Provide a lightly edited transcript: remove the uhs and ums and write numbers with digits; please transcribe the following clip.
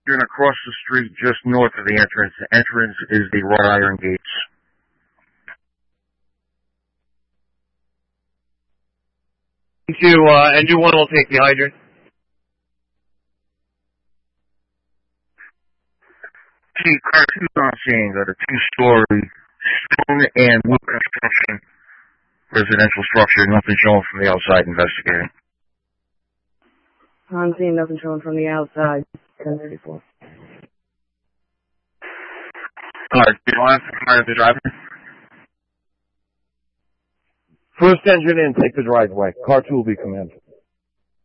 You're going to cross the street just north of the entrance. The entrance is the wrought iron gates. And you one will take the hydrant. See, car 2 I'm seeing got a 2-story stone and wood construction residential structure. Nothing showing from the outside. Investigating. I'm seeing nothing showing from the outside. 1034. Alright, do you want to fire the driver? First engine in, take the driveway. Car 2 will be commanded.